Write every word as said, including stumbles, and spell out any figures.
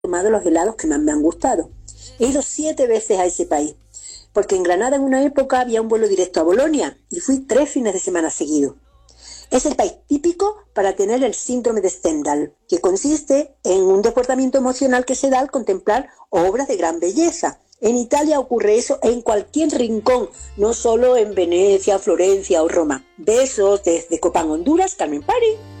tomado los helados que más me han gustado. He ido siete veces a ese país, porque en Granada en una época había un vuelo directo a Bolonia y fui tres fines de semana seguidos. Es el país típico para tener el síndrome de Stendhal, que consiste en un desbordamiento emocional que se da al contemplar obras de gran belleza. En Italia ocurre eso en cualquier rincón, no solo en Venecia, Florencia o Roma. Besos desde Copán, Honduras, Carmen Pari.